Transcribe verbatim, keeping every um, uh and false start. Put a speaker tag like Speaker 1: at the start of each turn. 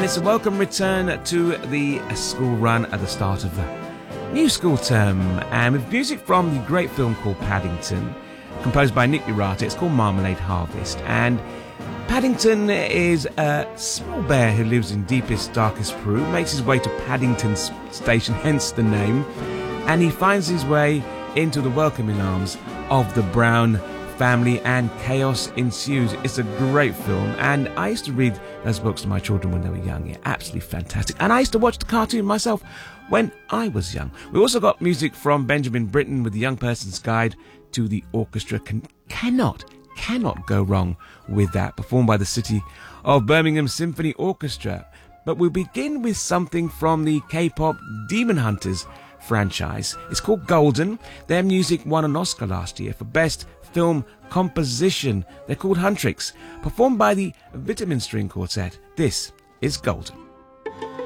Speaker 1: and it's a welcome return to the school run at the start of the new school term, and with music from the great film called Paddington, composed by Nick Urata. It's called Marmalade Harvest, and Paddington is a small bear who lives in deepest, darkest Peru, makes his way to Paddington Station, hence the name, and he finds his way into the welcoming arms of the Brown family, and chaos ensues. It's a great film, and I used to read those books to my children when they were young. Yeah, absolutely fantastic. And I used to watch the cartoon myself when I was young. We also got music from Benjamin Britten with The Young Person's Guide to the Orchestra. Can, cannot, cannot go wrong with that, performed by the City of Birmingham Symphony Orchestra. But we'll begin with something from the K-pop Demon Hunters franchise. It's called Golden. Their music won an Oscar last year for Best Film Composition. They're called Huntrix, performed by the Vitamin String Quartet. This is Golden.